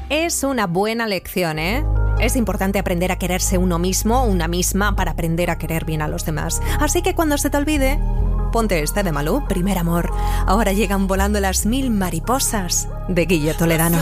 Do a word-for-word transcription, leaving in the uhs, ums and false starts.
es una buena lección, ¿eh? Es importante aprender a quererse uno mismo, una misma, para aprender a querer bien a los demás. Así que cuando se te olvide, ponte esta de Malú, Primer amor. Ahora llegan volando las mil mariposas de Guille Toledano.